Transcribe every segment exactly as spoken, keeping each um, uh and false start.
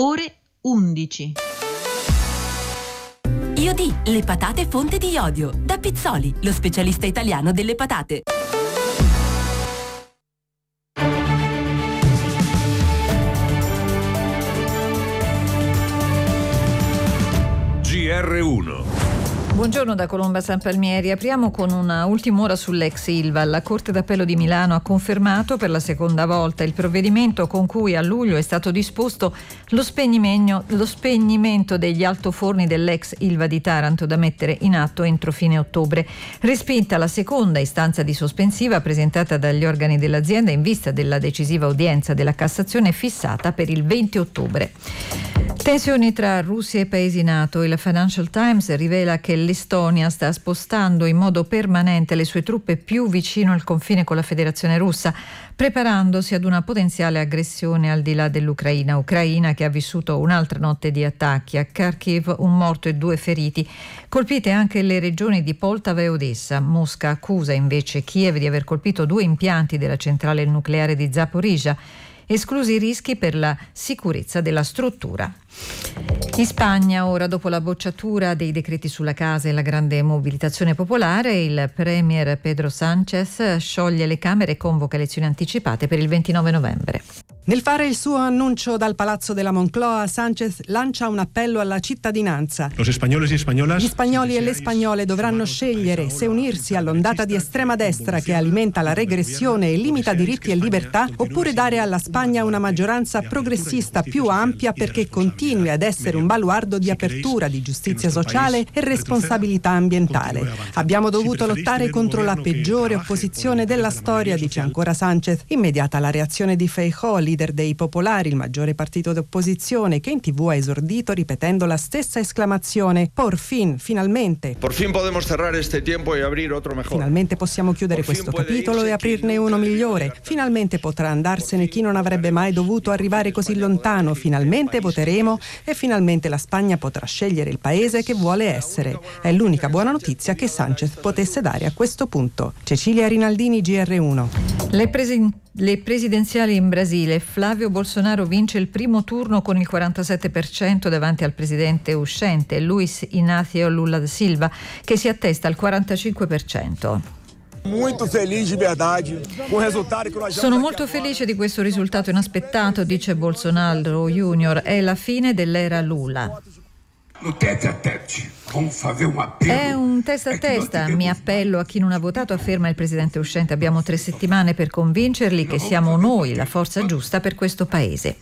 ore undici. Iodì, le patate fonte di iodio. Da Pizzoli, lo specialista italiano delle patate. G R uno. Buongiorno da Colomba San Palmieri. Apriamo con una ultima ora sull'ex Ilva. La Corte d'Appello di Milano ha confermato per la seconda volta il provvedimento con cui a luglio è stato disposto lo spegnimento, lo spegnimento degli altoforni dell'ex Ilva di Taranto, da mettere in atto entro fine ottobre. Respinta la seconda istanza di sospensiva presentata dagli organi dell'azienda in vista della decisiva udienza della Cassazione fissata per il venti ottobre. Tensioni tra Russia e paesi NATO. Il Financial Times rivela che l'Estonia sta spostando in modo permanente le sue truppe più vicino al confine con la Federazione Russa, preparandosi ad una potenziale aggressione al di là dell'Ucraina. Ucraina che ha vissuto un'altra notte di attacchi. A Kharkiv un morto e due feriti. Colpite anche le regioni di Poltava e Odessa. Mosca accusa invece Kiev di aver colpito due impianti della centrale nucleare di Zaporizhzhia, esclusi i rischi per la sicurezza della struttura. In Spagna, ora, dopo la bocciatura dei decreti sulla casa e la grande mobilitazione popolare, il premier Pedro Sánchez scioglie le Camere e convoca elezioni anticipate per il ventinove novembre. Nel fare il suo annuncio dal Palazzo della Moncloa, Sánchez lancia un appello alla cittadinanza. Gli spagnoli e le spagnole dovranno scegliere se unirsi all'ondata di estrema destra che alimenta la regressione e limita diritti e libertà, oppure dare alla Spagna una maggioranza progressista più ampia perché continui ad essere un baluardo di apertura, di giustizia sociale e responsabilità ambientale. Abbiamo dovuto lottare contro la peggiore opposizione della storia, dice ancora Sánchez. Immediata la reazione di Feijóo, leader dei Popolari, il maggiore partito d'opposizione, che in tv ha esordito ripetendo la stessa esclamazione: por fin, finalmente. Por fin podemos cerrar este tiempo y abrir otro mejor. Finalmente possiamo chiudere questo capitolo e aprirne uno migliore. Finalmente potrà andarsene chi non avrebbe mai dovuto arrivare così lontano. Finalmente voteremo e finalmente la Spagna potrà scegliere il paese che vuole essere. È l'unica buona notizia che Sánchez potesse dare a questo punto. Cecilia Rinaldini, G R uno. Le, presi- le presidenziali in Brasile. Flavio Bolsonaro vince il primo turno con il quarantasette per cento davanti al presidente uscente Luiz Inácio Lula da Silva, che si attesta al quarantacinque per cento. Molto felice, verdade, con risultato che noi Sono molto felice di questo risultato inaspettato, dice Bolsonaro Junior. È la fine dell'era Lula. È un testa a testa, mi appello a chi non ha votato, afferma il presidente uscente. Abbiamo tre settimane per convincerli che siamo noi la forza giusta per questo paese.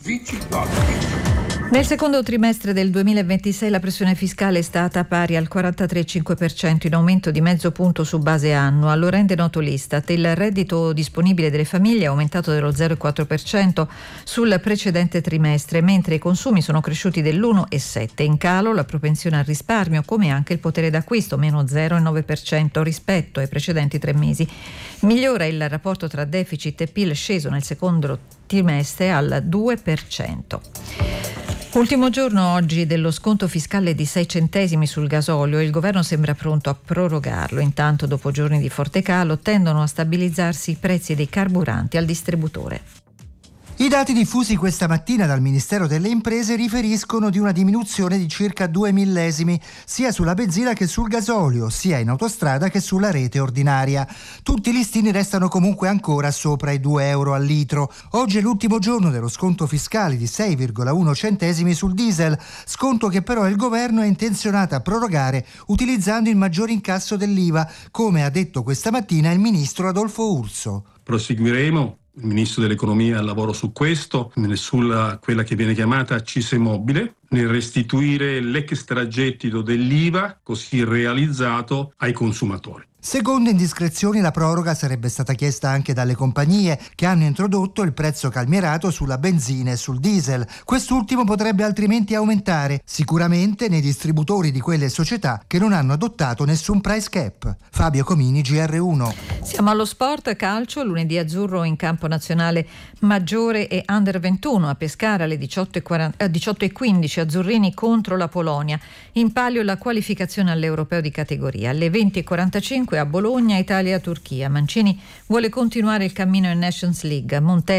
Nel secondo trimestre del duemilaventisei la pressione fiscale è stata pari al quarantatré virgola cinque per cento, in aumento di mezzo punto su base annua. Lo rende noto l'Istat. Il reddito disponibile delle famiglie è aumentato dello zero virgola quattro per cento sul precedente trimestre, mentre i consumi sono cresciuti dell'uno virgola sette per cento. In calo la propensione al risparmio, come anche il potere d'acquisto, meno zero virgola nove per cento rispetto ai precedenti tre mesi. Migliora il rapporto tra deficit e P I L, sceso nel secondo trimestre al due per cento. Ultimo giorno oggi dello sconto fiscale di sei centesimi sul gasolio. Il governo sembra pronto a prorogarlo. Intanto, dopo giorni di forte calo, tendono a stabilizzarsi i prezzi dei carburanti al distributore. I dati diffusi questa mattina dal Ministero delle Imprese riferiscono di una diminuzione di circa due millesimi sia sulla benzina che sul gasolio, sia in autostrada che sulla rete ordinaria. Tutti i listini restano comunque ancora sopra i due euro al litro. Oggi è l'ultimo giorno dello sconto fiscale di sei virgola uno centesimi sul diesel, sconto che però il governo è intenzionato a prorogare utilizzando il maggior incasso dell'I V A, come ha detto questa mattina il ministro Adolfo Urso. Proseguiremo. Il Ministro dell'Economia al lavoro su questo, sulla quella che viene chiamata accise mobile, nel restituire l'extragettito dell'I V A così realizzato ai consumatori. Secondo indiscrezioni, la proroga sarebbe stata chiesta anche dalle compagnie che hanno introdotto il prezzo calmierato sulla benzina e sul diesel. Quest'ultimo potrebbe altrimenti aumentare, sicuramente nei distributori di quelle società che non hanno adottato nessun price cap. Fabio Comini, G R uno. Siamo allo sport, calcio, lunedì azzurro in campo nazionale maggiore e under ventuno a Pescara alle diciotto e quindici, azzurrini contro la Polonia. In palio la qualificazione all'Europeo di categoria. Alle venti e quarantacinque a Bologna, Italia-Turchia. Mancini vuole continuare il cammino in Nations League. Montella